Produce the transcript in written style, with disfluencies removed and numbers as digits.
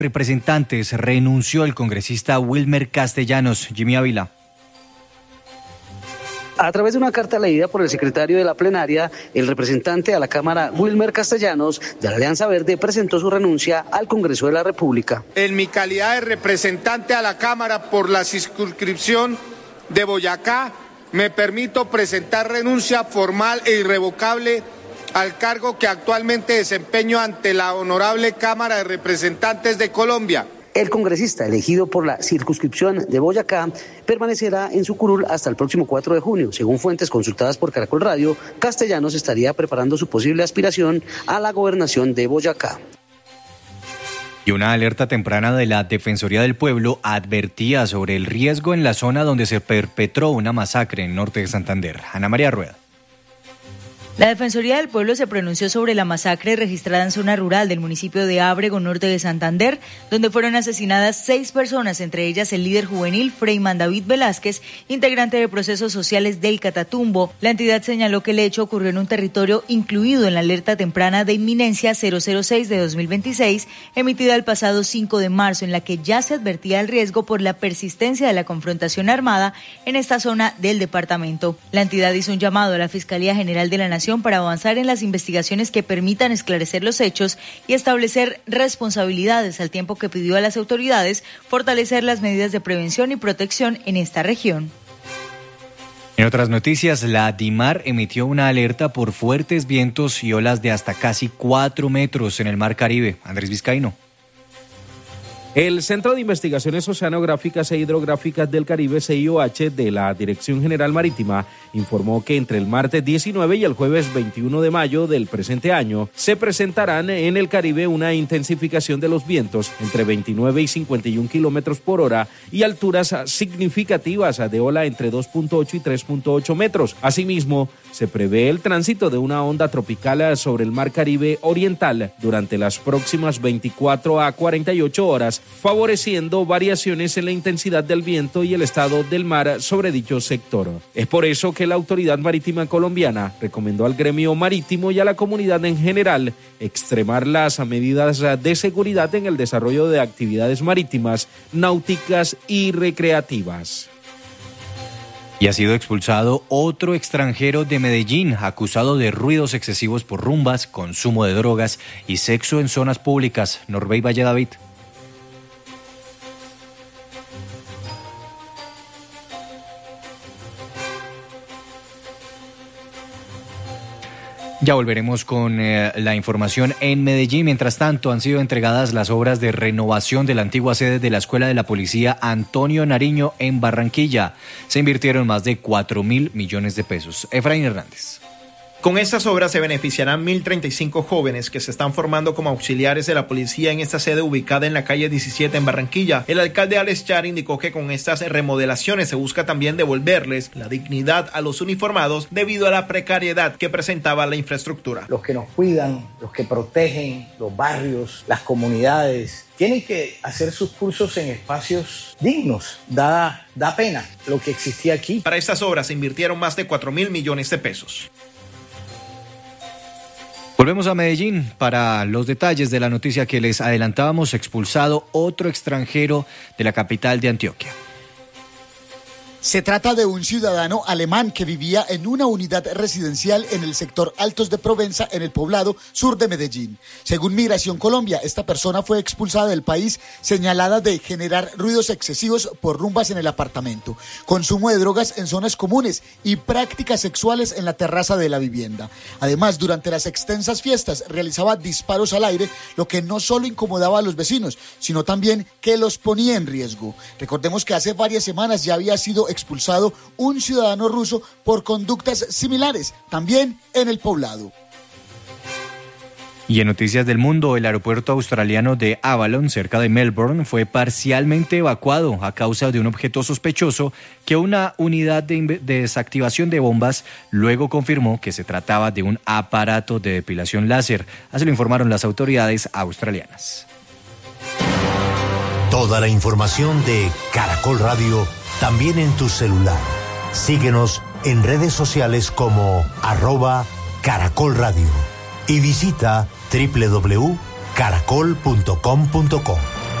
Representantes renunció el congresista Wilmer Castellanos. Jimmy Ávila. A través de una carta leída por el secretario de la plenaria, el representante a la Cámara, Wilmer Castellanos, de la Alianza Verde, presentó su renuncia al Congreso de la República. En mi calidad de representante a la Cámara por la circunscripción de Boyacá, me permito presentar renuncia formal e irrevocable al cargo que actualmente desempeño ante la Honorable Cámara de Representantes de Colombia. El congresista elegido por la circunscripción de Boyacá permanecerá en su curul hasta el próximo 4 de junio. Según fuentes consultadas por Caracol Radio, Castellanos estaría preparando su posible aspiración a la gobernación de Boyacá. Y una alerta temprana de la Defensoría del Pueblo advertía sobre el riesgo en la zona donde se perpetró una masacre en norte de Santander. Ana María Rueda. La Defensoría del Pueblo se pronunció sobre la masacre registrada en zona rural del municipio de Ábrego, norte de Santander, donde fueron asesinadas 6 personas, entre ellas el líder juvenil Freyman David Velázquez, integrante de Procesos Sociales del Catatumbo. La entidad señaló que el hecho ocurrió en un territorio incluido en la alerta temprana de inminencia 006 de 2026, emitida el pasado 5 de marzo, en la que ya se advertía el riesgo por la persistencia de la confrontación armada en esta zona del departamento. La entidad hizo un llamado a la Fiscalía General de la Nación para avanzar en las investigaciones que permitan esclarecer los hechos y establecer responsabilidades, al tiempo que pidió a las autoridades fortalecer las medidas de prevención y protección en esta región. En otras noticias, la DIMAR emitió una alerta por fuertes vientos y olas de hasta casi 4 metros en el Mar Caribe. Andrés Vizcaíno. El Centro de Investigaciones Oceanográficas e Hidrográficas del Caribe, CIOH, de la Dirección General Marítima, informó que entre el martes 19 y el jueves 21 de mayo del presente año se presentarán en el Caribe una intensificación de los vientos entre 29 y 51 kilómetros por hora y alturas significativas de ola entre 2.8 y 3.8 metros. Asimismo, se prevé el tránsito de una onda tropical sobre el Mar Caribe Oriental durante las próximas 24 a 48 horas, favoreciendo variaciones en la intensidad del viento y el estado del mar sobre dicho sector. Es por eso que la Autoridad Marítima Colombiana recomendó al gremio marítimo y a la comunidad en general extremar las medidas de seguridad en el desarrollo de actividades marítimas, náuticas y recreativas. Y ha sido expulsado otro extranjero de Medellín, acusado de ruidos excesivos por rumbas, consumo de drogas y sexo en zonas públicas. Norbey Valle David. Ya volveremos con la información en Medellín. Mientras tanto, han sido entregadas las obras de renovación de la antigua sede de la Escuela de la Policía Antonio Nariño en Barranquilla. Se invirtieron más de 4.000 millones de pesos. Efraín Hernández. Con estas obras se beneficiarán 1.035 jóvenes que se están formando como auxiliares de la policía en esta sede ubicada en la calle 17 en Barranquilla. El alcalde Alex Char indicó que con estas remodelaciones se busca también devolverles la dignidad a los uniformados debido a la precariedad que presentaba la infraestructura. Los que nos cuidan, los que protegen los barrios, las comunidades, tienen que hacer sus cursos en espacios dignos. Da pena lo que existía aquí. Para estas obras se invirtieron más de 4.000 millones de pesos. Volvemos a Medellín para los detalles de la noticia que les adelantábamos. Expulsado otro extranjero de la capital de Antioquia. Se trata de un ciudadano alemán que vivía en una unidad residencial en el sector Altos de Provenza, en el poblado sur de Medellín. Según Migración Colombia, esta persona fue expulsada del país señalada de generar ruidos excesivos por rumbas en el apartamento, consumo de drogas en zonas comunes y prácticas sexuales en la terraza de la vivienda. Además, durante las extensas fiestas realizaba disparos al aire, lo que no solo incomodaba a los vecinos, sino también que los ponía en riesgo. Recordemos que hace varias semanas ya había sido expulsado un ciudadano ruso por conductas similares, también en el poblado. Y en noticias del mundo, el aeropuerto australiano de Avalon, cerca de Melbourne, fue parcialmente evacuado a causa de un objeto sospechoso que una unidad de desactivación de bombas luego confirmó que se trataba de un aparato de depilación láser. Así lo informaron las autoridades australianas. Toda la información de Caracol Radio también en tu celular. Síguenos en redes sociales como @Caracol Radio y visita www.caracol.com.co.